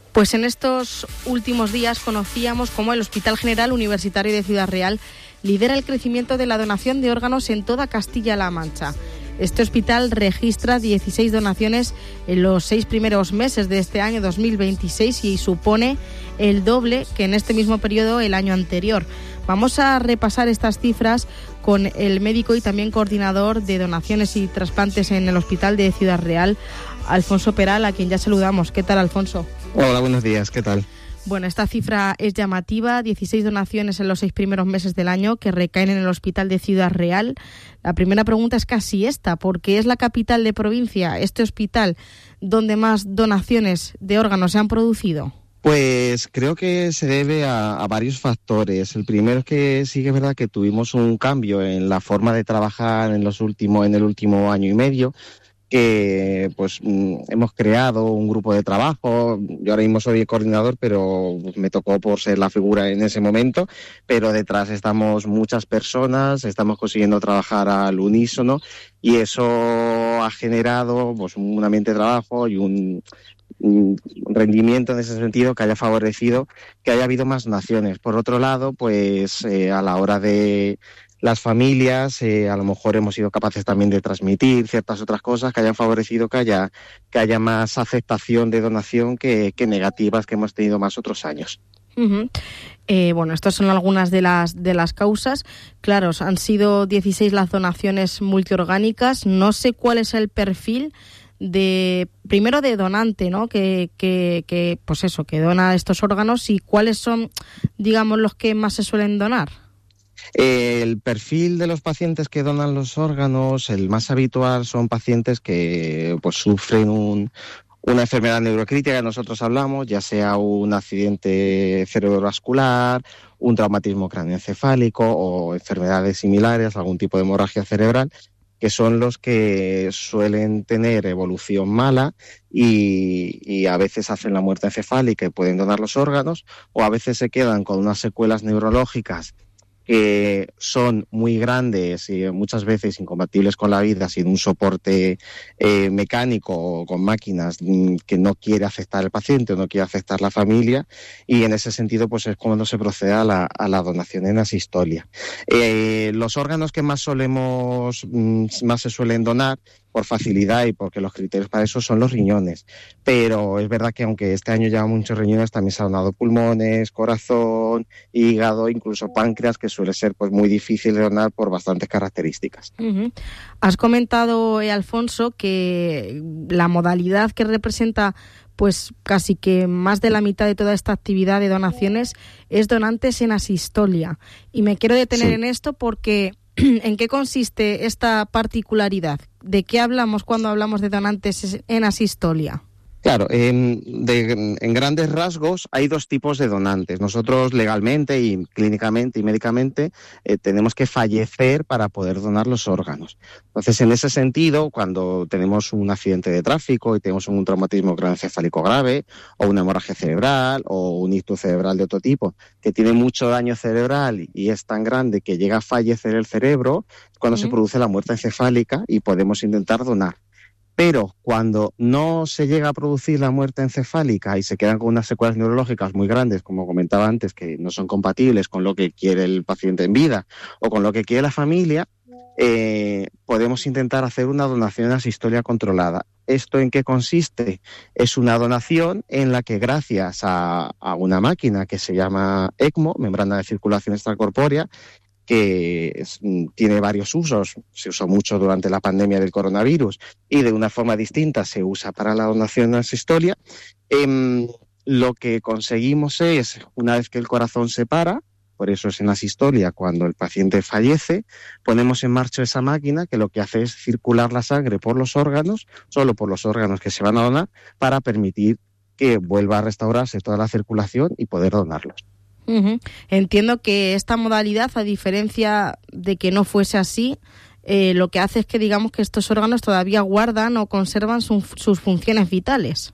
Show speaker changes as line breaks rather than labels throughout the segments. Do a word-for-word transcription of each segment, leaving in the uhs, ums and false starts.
Pues en estos últimos días conocíamos cómo el Hospital General Universitario de Ciudad Real lidera el crecimiento de la donación de órganos en toda Castilla-La Mancha. Este hospital registra dieciséis donaciones en los seis primeros meses de este año dos mil veintiséis y supone el doble que en este mismo periodo el año anterior. Vamos a repasar estas cifras con el médico y también coordinador de donaciones y trasplantes en el Hospital de Ciudad Real, Alfonso Peral, a quien ya saludamos. ¿Qué tal, Alfonso?
Hola, buenos días. ¿Qué tal?
Bueno, esta cifra es llamativa, dieciséis donaciones en los seis primeros meses del año que recaen en el Hospital de Ciudad Real. La primera pregunta es casi esta, porque es la capital de provincia, este hospital, donde más donaciones de órganos se han producido.
Pues creo que se debe a, a varios factores. El primero es que sí que es verdad que tuvimos un cambio en la forma de trabajar en los últimos, en el último año y medio, que pues hemos creado un grupo de trabajo. Yo ahora mismo soy el coordinador, pero me tocó por ser la figura en ese momento, pero detrás estamos muchas personas, estamos consiguiendo trabajar al unísono y eso ha generado pues un ambiente de trabajo y un, un rendimiento en ese sentido que haya favorecido que haya habido más donaciones. Por otro lado, pues eh, a la hora de las familias, eh, a lo mejor hemos sido capaces también de transmitir ciertas otras cosas que hayan favorecido que haya, que haya más aceptación de donación que, que negativas que hemos tenido más otros años.
Uh-huh. Eh, bueno, estas son algunas de las de las causas. Claro, han sido dieciséis las donaciones multiorgánicas. No sé cuál es el perfil de primero de donante, ¿no? Que, que, que pues eso, que dona estos órganos y cuáles son, digamos, los que más se suelen donar.
El perfil de los pacientes que donan los órganos, el más habitual son pacientes que pues sufren un, una enfermedad neurocrítica que nosotros hablamos, ya sea un accidente cerebrovascular, un traumatismo craneoencefálico o enfermedades similares, algún tipo de hemorragia cerebral, que son los que suelen tener evolución mala y, y a veces hacen la muerte encefálica y pueden donar los órganos, o a veces se quedan con unas secuelas neurológicas que son muy grandes y muchas veces incompatibles con la vida, sin un soporte eh, mecánico o con máquinas que no quiere aceptar el paciente o no quiere aceptar la familia, y en ese sentido pues es cuando se procede a la, a la donación en asistolia. Eh, los órganos que más solemos, más se suelen donar por facilidad y porque los criterios para eso son los riñones, pero es verdad que aunque este año lleva muchos riñones, también se han donado pulmones, corazón, hígado, incluso páncreas, que suele ser pues muy difícil de donar por bastantes características.
Uh-huh. Has comentado, eh, Alfonso, que la modalidad que representa pues casi que más de la mitad de toda esta actividad de donaciones es donantes en asistolia, y me quiero detener sí. en esto porque ¿en qué consiste esta particularidad? ¿De qué hablamos cuando hablamos de donantes en asistolia?
Claro, en, de, en grandes rasgos hay dos tipos de donantes. Nosotros legalmente y clínicamente y médicamente eh, tenemos que fallecer para poder donar los órganos. Entonces, en ese sentido, cuando tenemos un accidente de tráfico y tenemos un traumatismo craneoencefálico grave o una hemorragia cerebral o un ictus cerebral de otro tipo que tiene mucho daño cerebral y es tan grande que llega a fallecer el cerebro, es cuando uh-huh. se produce la muerte encefálica y podemos intentar donar. Pero cuando no se llega a producir la muerte encefálica y se quedan con unas secuelas neurológicas muy grandes, como comentaba antes, que no son compatibles con lo que quiere el paciente en vida o con lo que quiere la familia, eh, podemos intentar hacer una donación en asistolia controlada. ¿Esto en qué consiste? Es una donación en la que gracias a, a una máquina que se llama ECMO, membrana de circulación extracorpórea, que es, tiene varios usos, se usó mucho durante la pandemia del coronavirus y de una forma distinta se usa para la donación en asistolia. Eh, lo que conseguimos es, una vez que el corazón se para, por eso es en asistolia, cuando el paciente fallece, ponemos en marcha esa máquina que lo que hace es circular la sangre por los órganos, solo por los órganos que se van a donar, para permitir que vuelva a restaurarse toda la circulación y poder donarlos.
Uh-huh. Entiendo que esta modalidad, a diferencia de que no fuese así, eh, lo que hace es que digamos que estos órganos todavía guardan o conservan su, sus funciones vitales.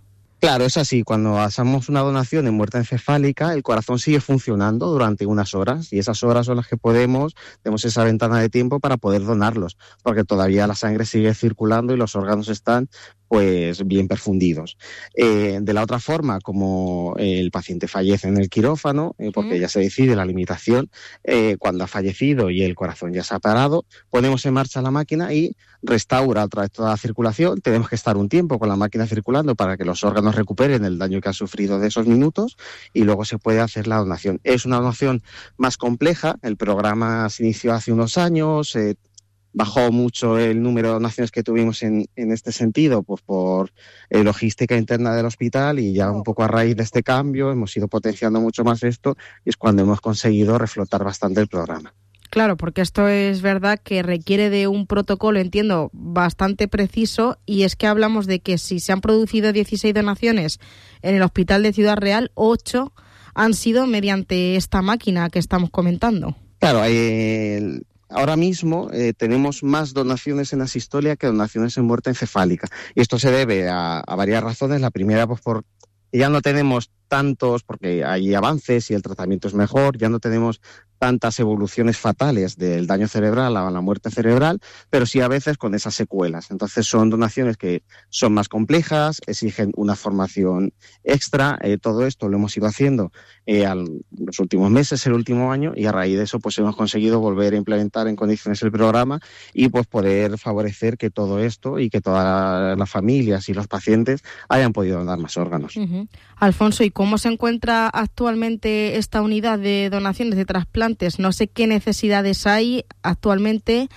Claro, es así. Cuando hacemos una donación en muerte encefálica, el corazón sigue funcionando durante unas horas y esas horas son las que podemos, tenemos esa ventana de tiempo para poder donarlos, porque todavía la sangre sigue circulando y los órganos están pues bien perfundidos. Eh, de la otra forma, como el paciente fallece en el quirófano, eh, porque ya se decide la limitación, eh, cuando ha fallecido y el corazón ya se ha parado, ponemos en marcha la máquina y restaura otra vez toda la circulación. Tenemos que estar un tiempo con la máquina circulando para que los órganos recuperen el daño que han sufrido de esos minutos y luego se puede hacer la donación. Es una donación más compleja. El programa se inició hace unos años, eh, bajó mucho el número de donaciones que tuvimos en, en este sentido, pues por eh, logística interna del hospital, y ya un poco a raíz de este cambio hemos ido potenciando mucho más esto y es cuando hemos conseguido reflotar bastante el programa.
Claro, porque esto es verdad que requiere de un protocolo, entiendo, bastante preciso, y es que hablamos de que si se han producido dieciséis donaciones en el Hospital de Ciudad Real, ocho han sido mediante esta máquina que estamos comentando.
Claro, eh, ahora mismo eh, tenemos más donaciones en asistolia que donaciones en muerte encefálica. Y esto se debe a, a varias razones. La primera, pues por ya no tenemos tantos, porque hay avances y el tratamiento es mejor, ya no tenemos tantas evoluciones fatales del daño cerebral a la muerte cerebral, pero sí a veces con esas secuelas. Entonces son donaciones que son más complejas, exigen una formación extra. Eh, todo esto lo hemos ido haciendo eh, al, los últimos meses, el último año, y a raíz de eso pues hemos conseguido volver a implementar en condiciones el programa y pues poder favorecer que todo esto y que todas las familias y los pacientes hayan podido donar más órganos.
Uh-huh. Alfonso, ¿y cómo se encuentra actualmente esta unidad de donaciones de trasplantes? No sé qué necesidades hay actualmente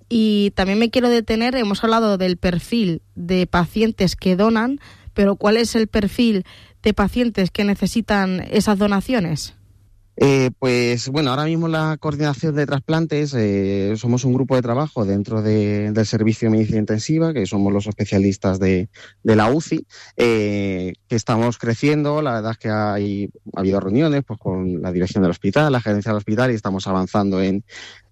y también me quiero detener, hemos hablado del perfil de pacientes que donan, pero ¿cuál es el perfil de pacientes que necesitan esas donaciones?
Eh, pues bueno, ahora mismo la coordinación de trasplantes, eh, somos un grupo de trabajo dentro de, del servicio de medicina intensiva, que somos los especialistas de, de la U C I, eh, que estamos creciendo. La verdad es que hay, ha habido reuniones pues con la dirección del hospital, la gerencia del hospital, y estamos avanzando en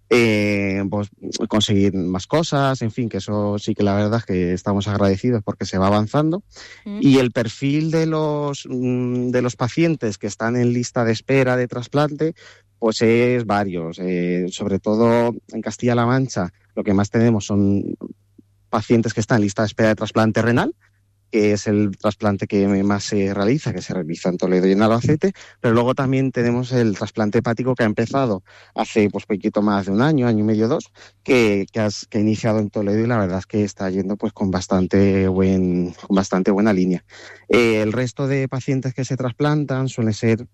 Eh, pues conseguir más cosas, en fin, que eso sí que la verdad es que estamos agradecidos porque se va avanzando. Mm. Y el perfil de los de los pacientes que están en lista de espera de trasplante, pues es varios. Eh, sobre todo en Castilla-La Mancha, lo que más tenemos son pacientes que están en lista de espera de trasplante renal, que es el trasplante que más se realiza, que se realiza en Toledo y en Albacete, pero luego también tenemos el trasplante hepático que ha empezado hace pues poquito más de un año, año y medio, dos, que, que, has, que ha iniciado en Toledo y la verdad es que está yendo pues con bastante buen, con bastante buena línea. Eh, el resto de pacientes que se trasplantan suelen ser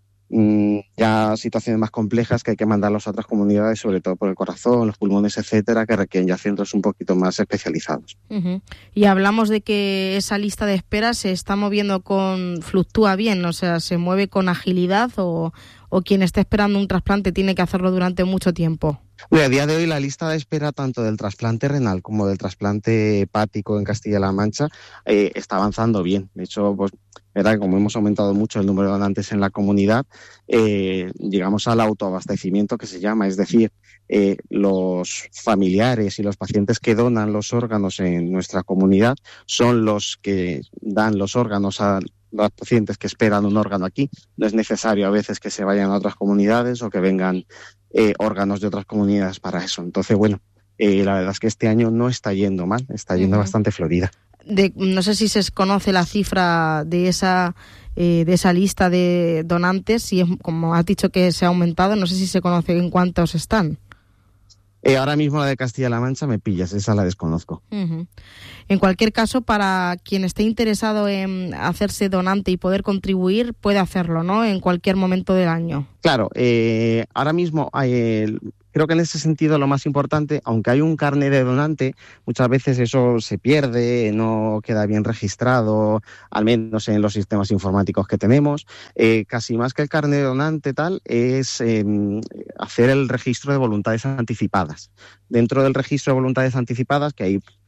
ya situaciones más complejas que hay que mandarlos a otras comunidades, sobre todo por el corazón, los pulmones, etcétera, que requieren ya centros un poquito más especializados.
Uh-huh. Y hablamos de que esa lista de espera se está moviendo con, fluctúa bien, o sea, se mueve con agilidad, o, o quien esté esperando un trasplante tiene que hacerlo durante mucho tiempo.
Bueno, a día de hoy la lista de espera tanto del trasplante renal como del trasplante hepático en Castilla-La Mancha eh, está avanzando bien. De hecho, pues verdad que como hemos aumentado mucho el número de donantes en la comunidad, eh, llegamos al autoabastecimiento que se llama, es decir, eh, los familiares y los pacientes que donan los órganos en nuestra comunidad son los que dan los órganos a los pacientes que esperan un órgano aquí. No es necesario a veces que se vayan a otras comunidades o que vengan eh, órganos de otras comunidades para eso. Entonces, bueno, eh, la verdad es que este año no está yendo mal, está yendo uh-huh. bastante florida.
De, no sé si se conoce la cifra de esa eh, de esa lista de donantes, si es, como has dicho que se ha aumentado, no sé si se conoce en cuántos están.
Eh, ahora mismo la de Castilla-La Mancha me pillas, esa la desconozco.
Uh-huh. En cualquier caso, para quien esté interesado en hacerse donante y poder contribuir, puede hacerlo, ¿no? En cualquier momento del año.
Claro, eh, ahora mismo hay el... Creo que en ese sentido lo más importante, aunque hay un carnet de donante, muchas veces eso se pierde, no queda bien registrado, al menos en los sistemas informáticos que tenemos. Eh, casi más que el carnet de donante tal, es eh, hacer el registro de voluntades anticipadas. Dentro del registro de voluntades anticipadas, que hay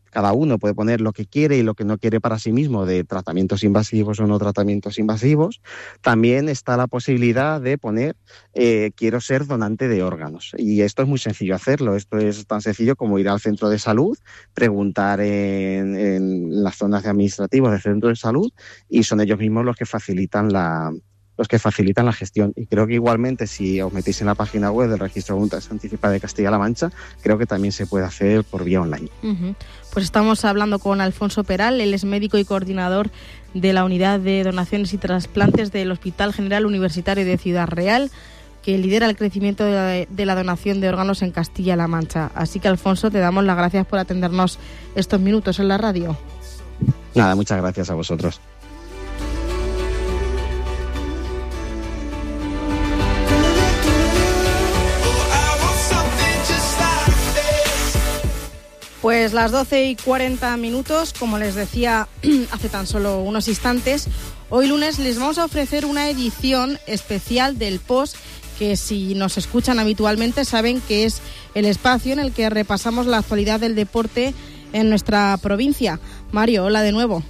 cada uno puede poner lo que quiere y lo que no quiere para sí mismo de tratamientos invasivos o no tratamientos invasivos. También está la posibilidad de poner eh, quiero ser donante de órganos. Y esto es muy sencillo hacerlo. Esto es tan sencillo como ir al centro de salud, preguntar en, en las zonas administrativas del centro de salud y son ellos mismos los que facilitan la los que facilitan la gestión. Y creo que igualmente si os metéis en la página web del Registro de Voluntades Anticipadas de Castilla-La Mancha, creo que también se puede hacer por vía online.
Uh-huh. Pues estamos hablando con Alfonso Peral, él es médico y coordinador de la Unidad de Donaciones y Trasplantes del Hospital General Universitario de Ciudad Real, que lidera el crecimiento de la, de la donación de órganos en Castilla-La Mancha. Así que, Alfonso, te damos las gracias por atendernos estos minutos en la radio.
Nada, muchas gracias a vosotros.
Pues las doce y cuarenta minutos, como les decía hace tan solo unos instantes, hoy lunes les vamos a ofrecer una edición especial del Post, que si nos escuchan habitualmente saben que es el espacio en el que repasamos la actualidad del deporte en nuestra provincia. Mario, hola de nuevo.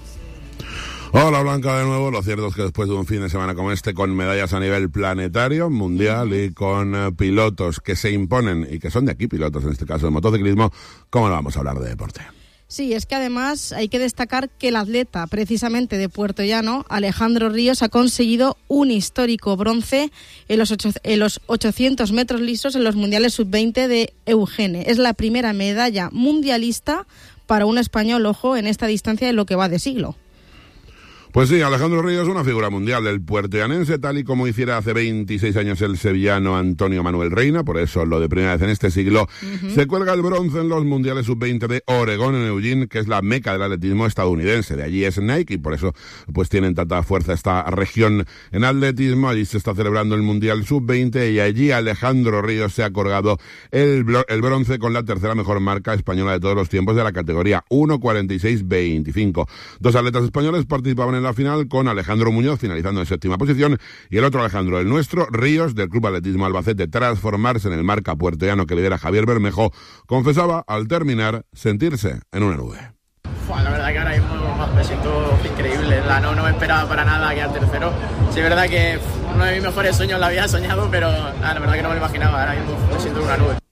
Hola Blanca de nuevo. Lo cierto es que después de un fin de semana como este, con medallas a nivel planetario, mundial y con uh, pilotos que se imponen y que son de aquí pilotos, en este caso de motociclismo, ¿cómo no vamos a hablar de deporte?
Sí, es que además hay que destacar que el atleta precisamente de Puerto Llano, Alejandro Ríos, ha conseguido un histórico bronce en los, ocho, en los ochocientos metros lisos en los mundiales sub veinte de Eugene. Es la primera medalla mundialista para un español, ojo, en esta distancia de lo que va de siglo.
Pues sí, Alejandro Ríos es una figura mundial del puertollanense, tal y como hiciera hace veintiséis años el sevillano Antonio Manuel Reina, por eso lo de primera vez en este siglo. Uh-huh. Se cuelga el bronce en los mundiales sub veinte de Oregón en Eugene, que es la meca del atletismo estadounidense. De allí es Nike y por eso pues tienen tanta fuerza esta región en atletismo. Allí se está celebrando el mundial sub veinte y allí Alejandro Ríos se ha colgado el, el bronce con la tercera mejor marca española de todos los tiempos de la categoría, uno cuarenta y seis veinticinco. Dos atletas españoles participaban en en la final, con Alejandro Muñoz finalizando en séptima posición y el otro Alejandro, el nuestro, Ríos, del Club Atletismo Albacete, tras formarse en el marca puertollano que lidera Javier Bermejo, confesaba al terminar sentirse en una nube.
La verdad que ahora mismo me siento increíble, la no, no me esperaba para nada quedar tercero. Sí, es verdad que uno de mis mejores sueños lo había soñado, pero la verdad que no me lo imaginaba, ahora mismo me siento en una nube.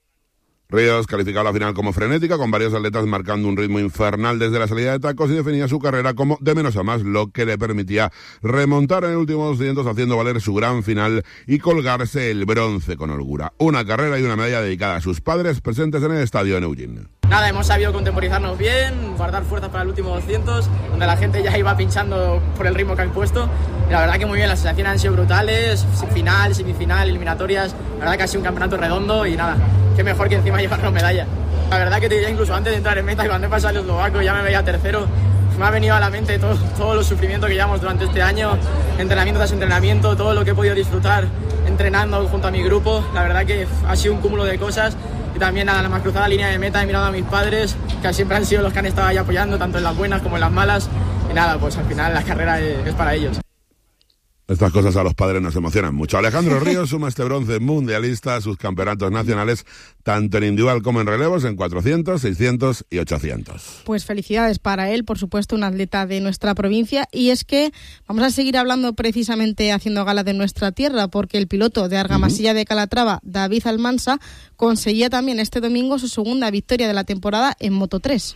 Ríos calificaba la final como frenética, con varios atletas marcando un ritmo infernal desde la salida de tacos y definía su carrera como de menos a más, lo que le permitía remontar en el último doscientos haciendo valer su gran final y colgarse el bronce con holgura. Una carrera y una medalla dedicada a sus padres presentes en el estadio en Eugene.
Nada, hemos sabido contemporizarnos bien, guardar fuerzas para el último doscientos, donde la gente ya iba pinchando por el ritmo que han puesto. Y la verdad que muy bien, las sensaciones han sido brutales, final, semifinal, eliminatorias. La verdad que ha sido un campeonato redondo y nada, qué mejor que encima llevarnos medalla. La verdad que te diría, incluso antes de entrar en meta, cuando he pasado el eslovaco ya me veía tercero, me ha venido a la mente todo, todo el sufrimiento que llevamos durante este año, entrenamiento tras entrenamiento, todo lo que he podido disfrutar entrenando junto a mi grupo. La verdad que ha sido un cúmulo de cosas. Y también nada, más cruzada la línea de meta he mirado a mis padres, que siempre han sido los que han estado ahí apoyando, tanto en las buenas como en las malas. Y nada, pues al final la carrera es, es para ellos.
Estas cosas a los padres nos emocionan mucho. Alejandro Ríos suma este bronce mundialista a sus campeonatos nacionales, tanto en individual como en relevos, en cuatrocientos, seiscientos y ochocientos.
Pues felicidades para él, por supuesto, un atleta de nuestra provincia. Y es que vamos a seguir hablando precisamente haciendo gala de nuestra tierra, porque el piloto de Argamasilla uh-huh. de Calatrava, David Almansa, conseguía también este domingo su segunda victoria de la temporada en Moto tres.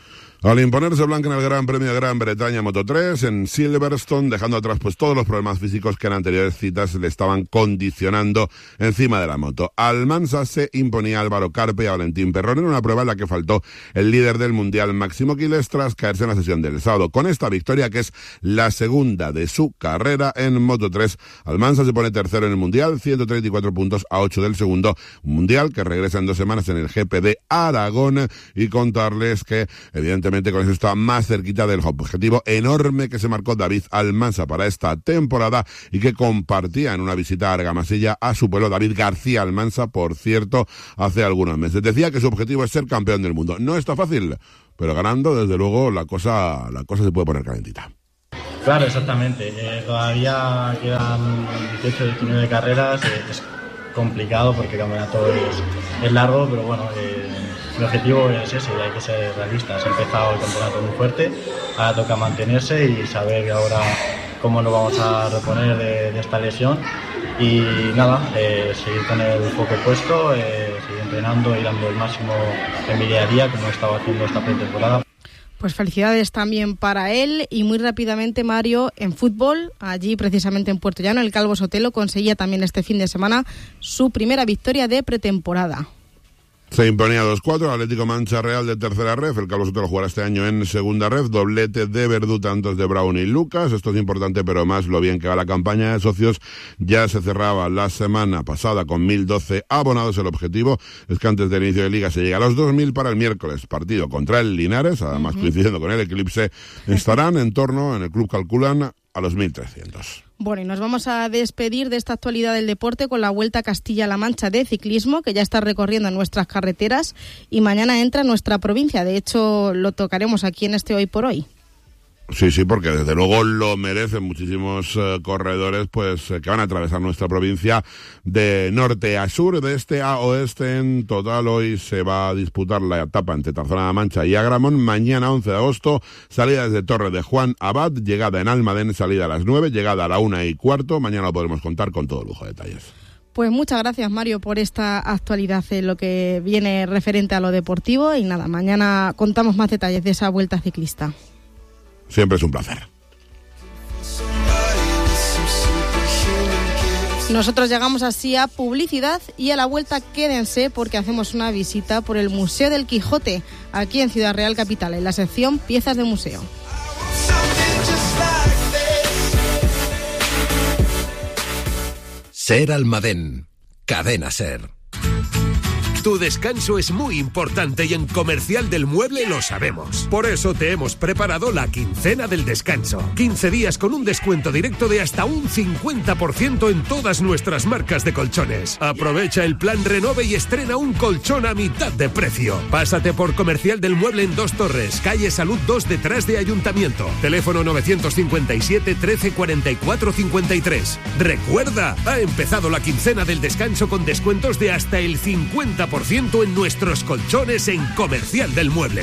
Al imponerse blanca en el Gran Premio de Gran Bretaña Moto tres en Silverstone, dejando atrás pues todos los problemas físicos que en anteriores citas le estaban condicionando encima de la moto. Almansa se imponía a Álvaro Carpe y a Valentín Perrón en una prueba en la que faltó el líder del Mundial Máximo Quiles tras caerse en la sesión del sábado. Con esta victoria, que es la segunda de su carrera en Moto tres, Almansa se pone tercero en el Mundial, ciento treinta y cuatro puntos a ocho del segundo. Un Mundial que regresa en dos semanas en el G P de Aragón, y contarles que evidentemente con eso está más cerquita del objetivo enorme que se marcó David Almansa para esta temporada y que compartía en una visita a Argamasilla a su pueblo David García Almansa, por cierto, hace algunos meses. Decía que su objetivo es ser campeón del mundo. No está fácil, pero ganando, desde luego, la cosa, la cosa se puede poner calentita.
Claro, exactamente. Eh, todavía quedan dieciocho, diecinueve carreras. Eh, es complicado porque el campeonato es, es largo, pero bueno, eh, mi objetivo es ese, y hay que ser realistas. He empezado el campeonato muy fuerte, ahora toca mantenerse y saber ahora cómo nos vamos a reponer de, de esta lesión. Y nada, eh, seguir con el foco puesto, eh, seguir entrenando y dando el máximo en mi día a día, como he estado haciendo esta pretemporada.
Pues felicidades también para él. Y muy rápidamente, Mario, en fútbol, allí precisamente en Puerto Llano, el Calvo Sotelo conseguía también este fin de semana su primera victoria de pretemporada.
Se imponía dos cuatro, Atlético Mancha Real de tercera ref, el Calvo Sotelo jugará este año en segunda ref, doblete de Verdú, tantos de Brown y Lucas, esto es importante, pero más lo bien que va la campaña de socios. Ya se cerraba la semana pasada con mil doce abonados, el objetivo es que antes del inicio de liga se llegue a los dos mil para el miércoles, partido contra el Linares, además uh-huh. coincidiendo con el eclipse, estarán en torno, en el club calculan, a los mil trescientos.
Bueno, y nos vamos a despedir de esta actualidad del deporte con la Vuelta a Castilla-La Mancha de ciclismo, que ya está recorriendo nuestras carreteras y mañana entra en nuestra provincia. De hecho, lo tocaremos aquí en este Hoy por Hoy.
Sí, sí, porque desde luego lo merecen muchísimos uh, corredores pues eh, que van a atravesar nuestra provincia de norte a sur, de este a oeste. En total, hoy se va a disputar la etapa entre Tarazona de la Mancha y Agramón. Mañana, once de agosto, salida desde Torre de Juan Abad, llegada en Almadén, salida a las nueve, llegada a la una y cuarto. Mañana lo podremos contar con todo lujo de detalles.
Pues muchas gracias, Mario, por esta actualidad en lo que viene referente a lo deportivo. Y nada, mañana contamos más detalles de esa vuelta ciclista.
Siempre es un placer.
Nosotros llegamos así a publicidad y a la vuelta quédense porque hacemos una visita por el Museo del Quijote, aquí en Ciudad Real Capital, en la sección Piezas de Museo.
Ser Almadén, Cadena Ser. Tu descanso es muy importante y en Comercial del Mueble lo sabemos. Por eso te hemos preparado la quincena del descanso. quince días con un descuento directo de hasta un cincuenta por ciento en todas nuestras marcas de colchones. Aprovecha el plan Renove y estrena un colchón a mitad de precio. Pásate por Comercial del Mueble en Dos Torres, calle Salud dos, detrás de Ayuntamiento. Teléfono novecientos cincuenta y siete, trece, cuarenta y cuatro, cincuenta y tres. Recuerda, ha empezado la quincena del descanso con descuentos de hasta el cincuenta por ciento en nuestros colchones en Comercial del Mueble.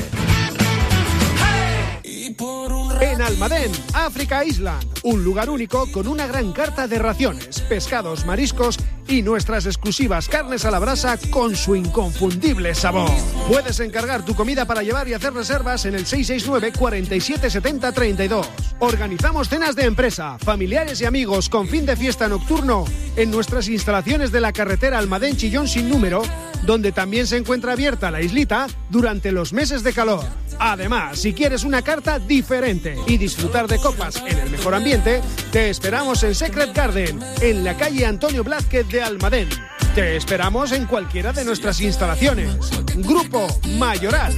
En Almadén, Africa Island, un lugar único con una gran carta de raciones, pescados, mariscos y nuestras exclusivas carnes a la brasa con su inconfundible sabor. Puedes encargar tu comida para llevar y hacer reservas en el seis seis nueve, cuarenta y siete, setenta, treinta y dos. Organizamos cenas de empresa, familiares y amigos con fin de fiesta nocturno en nuestras instalaciones de la carretera Almadén-Chillón sin número, donde también se encuentra abierta la islita durante los meses de calor. Además, si quieres una carta diferente y disfrutar de copas en el mejor ambiente, te esperamos en Secret Garden, en la calle Antonio Blázquez de Almadén. Te esperamos en cualquiera de nuestras instalaciones. Grupo Mayoral.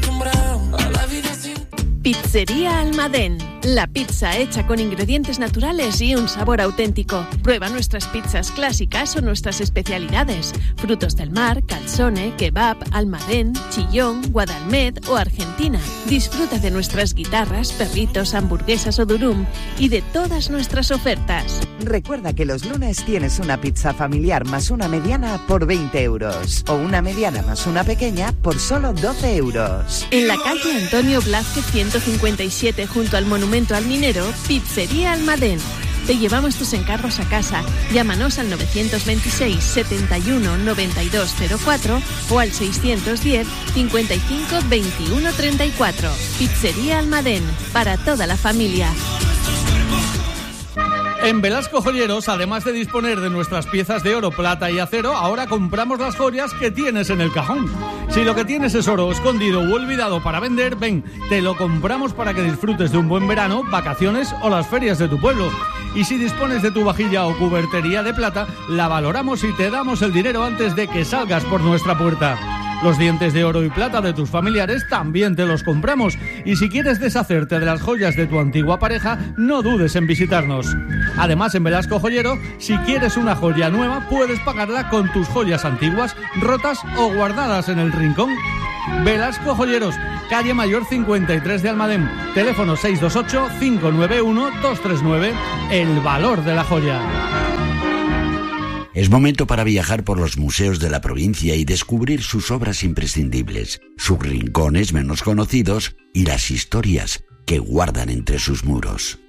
Pizzería Almadén. La pizza hecha con ingredientes naturales y un sabor auténtico. Prueba nuestras pizzas clásicas o nuestras especialidades. Frutos del mar, calzone, kebab, almadén, chillón, guadalmet o argentina. Disfruta de nuestras guitarras, perritos, hamburguesas o durum y de todas nuestras ofertas.
Recuerda que los lunes tienes una pizza familiar más una mediana por veinte euros o una mediana más una pequeña por solo doce euros.
En la calle Antonio Blázquez ciento cincuenta y siete junto al Monumento al Minero, Pizzería Almadén. Te llevamos tus encargos a casa. Llámanos al novecientos veintiséis, setenta y uno, noventa y dos cero cuatro o al seiscientos diez, cincuenta y cinco, veintiuno, treinta y cuatro. Pizzería Almadén, para toda la familia.
En Velasco Joyeros, además de disponer de nuestras piezas de oro, plata y acero, ahora compramos las joyas que tienes en el cajón. Si lo que tienes es oro escondido o olvidado para vender, ven, te lo compramos para que disfrutes de un buen verano, vacaciones o las ferias de tu pueblo. Y si dispones de tu vajilla o cubertería de plata, la valoramos y te damos el dinero antes de que salgas por nuestra puerta. Los dientes de oro y plata de tus familiares también te los compramos. Y si quieres deshacerte de las joyas de tu antigua pareja, no dudes en visitarnos. Además, en Velasco Joyero, si quieres una joya nueva, puedes pagarla con tus joyas antiguas, rotas o guardadas en el rincón. Velasco Joyeros, calle Mayor cincuenta y tres de Almadén. Teléfono seis dos ocho, cinco nueve uno, dos tres nueve. El valor de la joya.
Es momento para viajar por los museos de la provincia y descubrir sus obras imprescindibles, sus rincones menos conocidos y las historias que guardan entre sus muros.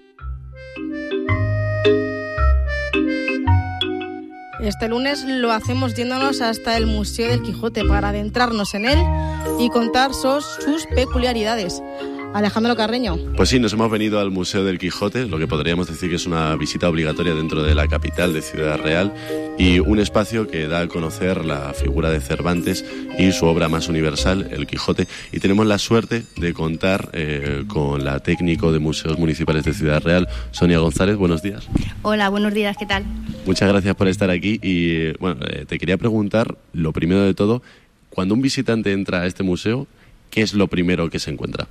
Este lunes lo hacemos yéndonos hasta el Museo del Quijote para adentrarnos en él y contar sus, sus peculiaridades. Alejandro Carreño.
Pues sí, nos hemos venido al Museo del Quijote, lo que podríamos decir que es una visita obligatoria dentro de la capital de Ciudad Real y un espacio que da a conocer la figura de Cervantes y su obra más universal, El Quijote. Y tenemos la suerte de contar eh, con la técnico de Museos Municipales de Ciudad Real, Sonia González. Buenos días.
Hola, buenos días, ¿qué tal?
Muchas gracias por estar aquí y bueno, eh, te quería preguntar, lo primero de todo, cuando un visitante entra a este museo, ¿qué es lo primero que se encuentra?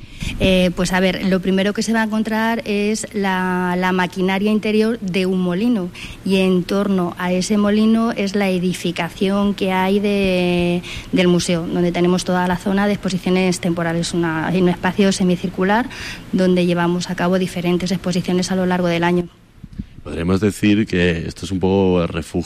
Eh, pues a ver, lo primero que se va a encontrar es la, la maquinaria interior de un molino y en torno a ese molino es la edificación que hay de, del museo, donde tenemos toda la zona de exposiciones temporales, una, hay un espacio semicircular donde llevamos a cabo diferentes exposiciones a lo largo del año.
Podríamos decir que esto es un poco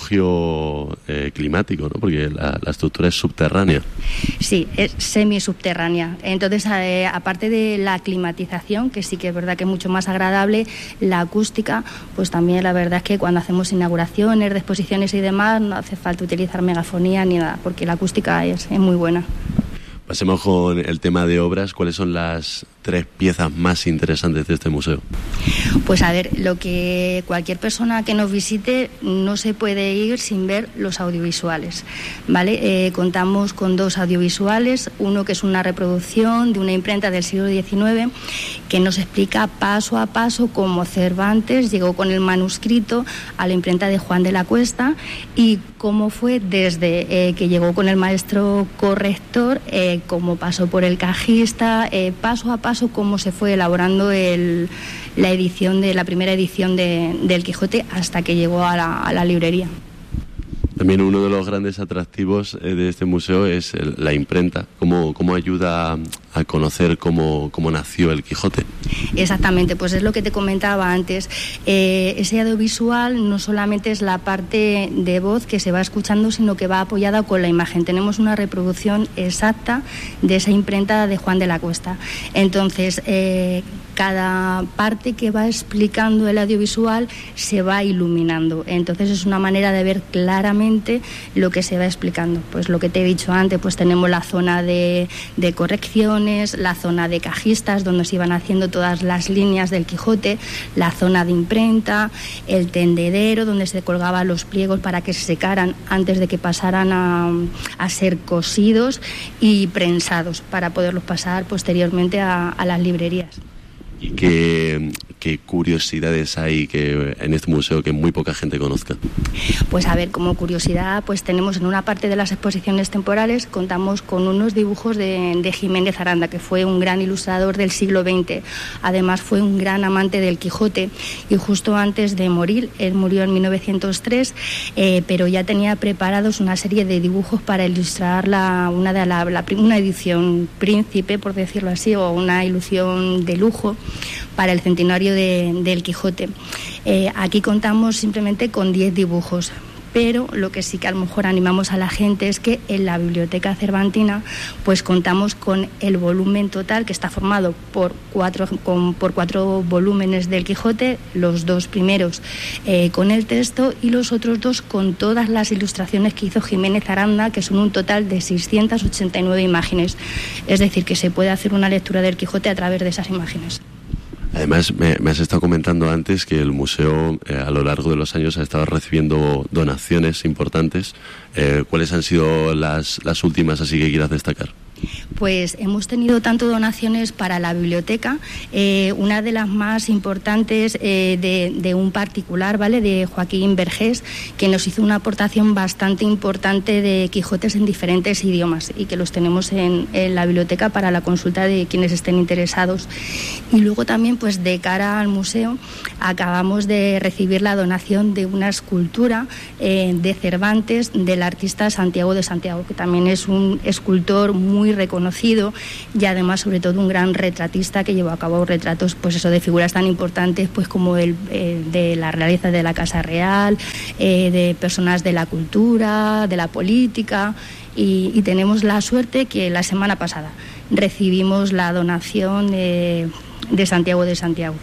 refugio eh, climático, ¿no? Porque la, la estructura es subterránea.
Sí, es semisubterránea. Entonces, eh, aparte de la climatización, que sí que es verdad que es mucho más agradable, la acústica, pues también la verdad es que cuando hacemos inauguraciones de exposiciones y demás, no hace falta utilizar megafonía ni nada, porque la acústica es, es muy buena.
Pasemos con el tema de obras. ¿Cuáles son las tres piezas más interesantes de este museo?
Pues a ver, lo que cualquier persona que nos visite no se puede ir sin ver los audiovisuales, ¿vale? Eh, contamos con dos audiovisuales, uno que es una reproducción de una imprenta del siglo diecinueve que nos explica paso a paso cómo Cervantes llegó con el manuscrito a la imprenta de Juan de la Cuesta y cómo fue desde eh, que llegó con el maestro corrector, eh, cómo pasó por el cajista, eh, paso a paso cómo se fue elaborando el, la edición de la primera edición de, del Quijote hasta que llegó a la, a la librería.
También uno de los grandes atractivos de este museo es el, la imprenta. ¿Cómo, cómo ayuda a, a conocer cómo, cómo nació el Quijote?
Exactamente, pues es lo que te comentaba antes. Eh, ese audiovisual no solamente es la parte de voz que se va escuchando, sino que va apoyada con la imagen. Tenemos una reproducción exacta de esa imprenta de Juan de la Cuesta. Entonces, eh, cada parte que va explicando el audiovisual se va iluminando. Entonces es una manera de ver claramente lo que se va explicando. Pues lo que te he dicho antes, pues tenemos la zona de, de correcciones, la zona de cajistas donde se iban haciendo todas las líneas del Quijote, la zona de imprenta, el tendedero donde se colgaban los pliegos para que se secaran antes de que pasaran a, a ser cosidos y prensados para poderlos pasar posteriormente a, a las librerías.
¿Y qué, qué curiosidades hay que en este museo que muy poca gente conozca?
Pues a ver, como curiosidad, pues tenemos en una parte de las exposiciones temporales, contamos con unos dibujos de, de Jiménez Aranda, que fue un gran ilustrador del siglo veinte. Además fue un gran amante del Quijote y justo antes de morir, él murió en mil novecientos tres, eh, pero ya tenía preparados una serie de dibujos para ilustrar la, una, de la, la, una edición príncipe, por decirlo así, o una ilusión de lujo para el centenario de, del Quijote. Eh, aquí contamos simplemente con diez dibujos, pero lo que sí que a lo mejor animamos a la gente es que en la Biblioteca Cervantina pues contamos con el volumen total, que está formado por cuatro, con, por cuatro volúmenes del Quijote, los dos primeros eh, con el texto y los otros dos con todas las ilustraciones que hizo Jiménez Aranda, que son un total de seiscientas ochenta y nueve imágenes. Es decir, que se puede hacer una lectura del Quijote a través de esas imágenes.
Además, me, me has estado comentando antes que el museo eh, a lo largo de los años ha estado recibiendo donaciones importantes. Eh, ¿Cuáles han sido las, las últimas así que quieras destacar?
Pues hemos tenido tanto donaciones para la biblioteca, eh, una de las más importantes eh, de, de un particular, ¿vale?, de Joaquín Vergés, que nos hizo una aportación bastante importante de Quijotes en diferentes idiomas y que los tenemos en, en la biblioteca para la consulta de quienes estén interesados. Y luego también, pues de cara al museo, acabamos de recibir la donación de una escultura eh, de Cervantes del artista Santiago de Santiago, que también es un escultor muy muy reconocido y además sobre todo un gran retratista que llevó a cabo retratos pues eso de figuras tan importantes pues como el eh, de la realeza de la Casa Real, eh, de personas de la cultura, de la política y, y tenemos la suerte que la semana pasada recibimos la donación de, de Santiago de Santiago.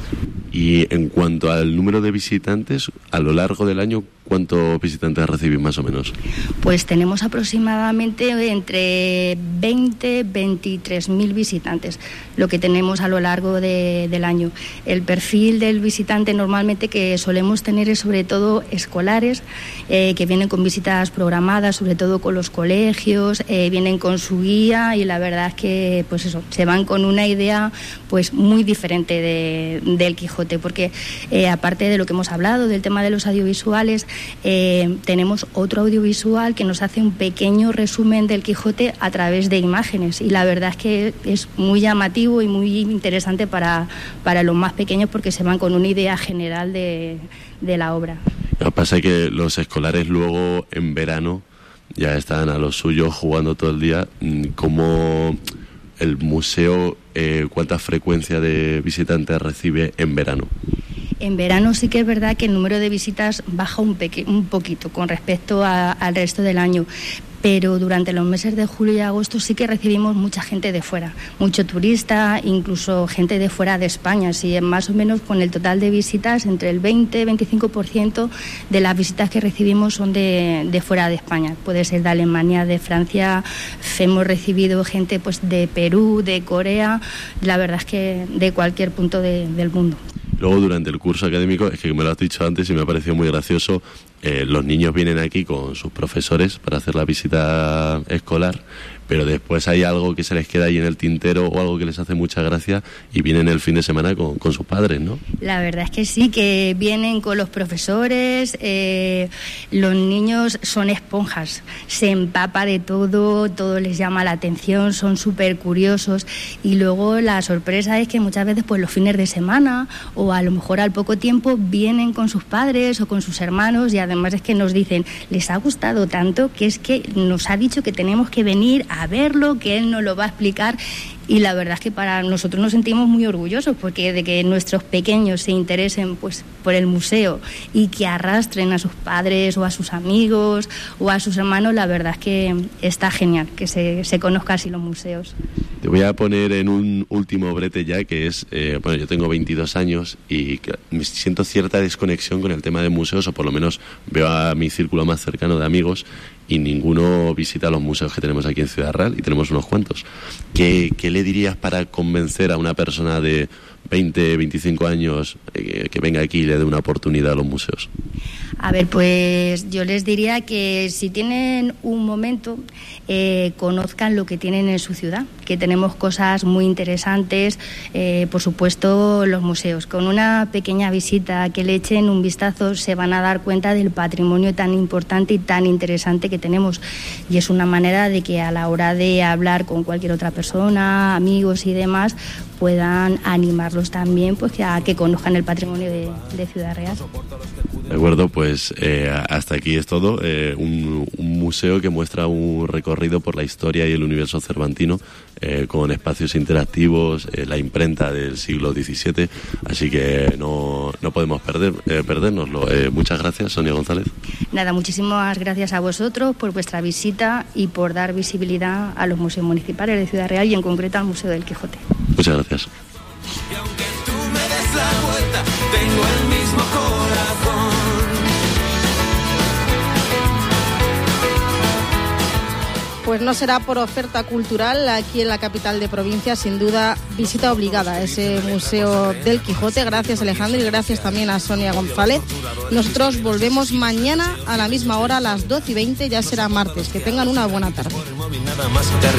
Y en cuanto al número de visitantes, a lo largo del año, ¿cuántos visitantes recibís más o menos?
Pues tenemos aproximadamente entre veinte, veintitrés mil visitantes, lo que tenemos a lo largo de, del año. El perfil del visitante normalmente que solemos tener es sobre todo escolares, eh, que vienen con visitas programadas, sobre todo con los colegios, eh, vienen con su guía y la verdad es que pues eso, se van con una idea pues muy diferente de, del Quijote, porque eh, aparte de lo que hemos hablado, del tema de los audiovisuales, Eh, tenemos otro audiovisual que nos hace un pequeño resumen del Quijote a través de imágenes y la verdad es que es muy llamativo y muy interesante para, para los más pequeños porque se van con una idea general de, de la obra.
Lo que pasa es que los escolares luego en verano ya están a lo suyo jugando todo el día. ¿Cómo el museo, eh, cuánta frecuencia de visitantes recibe en verano?
En verano sí que es verdad que el número de visitas baja un, peque- un poquito con respecto a, al resto del año, pero durante los meses de julio y agosto sí que recibimos mucha gente de fuera, mucho turista, incluso gente de fuera de España. Así es más o menos con el total de visitas, entre el veinte y veinticinco por ciento de las visitas que recibimos son de, de fuera de España. Puede ser de Alemania, de Francia, hemos recibido gente pues de Perú, de Corea, la verdad es que de cualquier punto de, del mundo.
Luego, durante el curso académico, es que me lo has dicho antes y me ha parecido muy gracioso, eh, los niños vienen aquí con sus profesores para hacer la visita escolar, pero después hay algo que se les queda ahí en el tintero o algo que les hace mucha gracia y vienen el fin de semana con, con sus padres, ¿no?
La verdad es que sí, que vienen con los profesores, eh, los niños son esponjas, se empapa de todo, todo les llama la atención, son súper curiosos y luego la sorpresa es que muchas veces pues los fines de semana o a lo mejor al poco tiempo vienen con sus padres o con sus hermanos y además es que nos dicen, les ha gustado tanto que es que nos ha dicho que tenemos que venir a verlo, que él nos lo va a explicar y la verdad es que para nosotros nos sentimos muy orgullosos porque de que nuestros pequeños se interesen pues por el museo y que arrastren a sus padres o a sus amigos o a sus hermanos, la verdad es que está genial que se, se conozca así los museos.
Te voy a poner en un último brete ya, que es, eh, bueno, yo tengo veintidós años y me siento cierta desconexión con el tema de museos, o por lo menos veo a mi círculo más cercano de amigos y ninguno visita los museos que tenemos aquí en Ciudad Real y tenemos unos cuantos. ¿Qué, qué le dirías para convencer a una persona de veinte, veinticinco años eh, que venga aquí y le dé una oportunidad a los museos?
A ver, pues yo les diría que si tienen un momento, eh, conozcan lo que tienen en su ciudad, que tenemos cosas muy interesantes, eh, por supuesto los museos. Con una pequeña visita, que le echen un vistazo, se van a dar cuenta del patrimonio tan importante y tan interesante que tenemos. Y es una manera de que a la hora de hablar con cualquier otra persona, amigos y demás, puedan animarlos también pues que a que conozcan el patrimonio de, de Ciudad Real.
De acuerdo, pues eh, hasta aquí es todo. Eh, un, un museo que muestra un recorrido por la historia y el universo cervantino, eh, con espacios interactivos, eh, la imprenta del siglo diecisiete, así que no, no podemos perder, eh, perdérnoslo. Eh, muchas gracias, Sonia González.
Nada, muchísimas gracias a vosotros por vuestra visita y por dar visibilidad a los museos municipales de Ciudad Real y en concreto al Museo del Quijote.
Muchas gracias.
Y aunque tú me des la vuelta, tengo el mismo corazón.
Pues no será por oferta cultural aquí en la capital de provincia, sin duda visita obligada a ese Museo del Quijote. Gracias, Alejandro, y gracias también a Sonia González. Nosotros volvemos mañana a la misma hora, a las doce y veinte, ya será martes. Que tengan una buena tarde.